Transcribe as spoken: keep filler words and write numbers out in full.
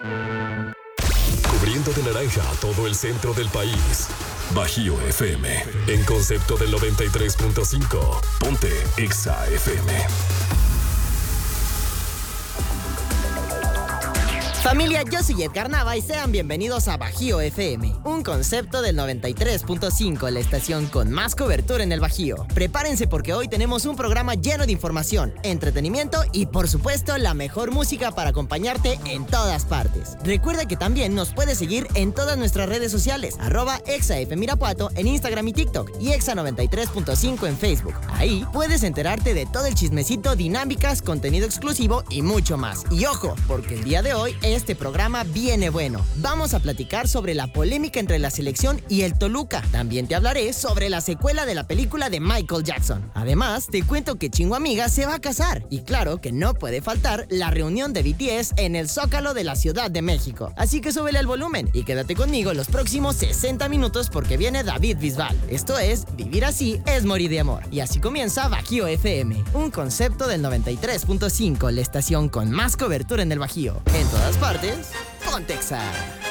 Cubriendo de naranja a todo el centro del país. Bajío F M, en concepto del noventa y tres punto cinco. Ponte Exa F M. Familia, yo soy Edgar Nava y sean bienvenidos a Bajío F M, un concepto del noventa y tres punto cinco, la estación con más cobertura en el Bajío. Prepárense porque hoy tenemos un programa lleno de información, entretenimiento y por supuesto la mejor música para acompañarte en todas partes. Recuerda que también nos puedes seguir en todas nuestras redes sociales, arroba ExaFMirapuato en Instagram y TikTok y Exa noventa y tres punto cinco en Facebook. Ahí puedes enterarte de todo el chismecito, dinámicas, contenido exclusivo y mucho más. Y ojo, porque el día de hoy es Este programa viene bueno. Vamos a platicar sobre la polémica entre la selección y el Toluca. También te hablaré sobre la secuela de la película de Michael Jackson. Además, te cuento que Chingo Amiga se va a casar. Y claro que no puede faltar la reunión de B T S en el Zócalo de la Ciudad de México. Así que súbele el volumen y quédate conmigo los próximos sesenta minutos porque viene David Bisbal. Esto es Vivir Así es Morir de Amor. Y así comienza Bajío F M, un concepto del noventa y tres punto cinco, la estación con más cobertura en el Bajío. En todas partes, ponte Exa.